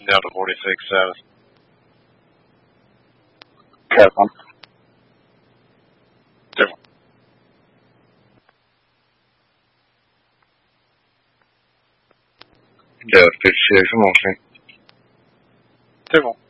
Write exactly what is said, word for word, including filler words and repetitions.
Delta forty-six seven. Capcom. Different. Delta fifty-six, I'm on scene. Different.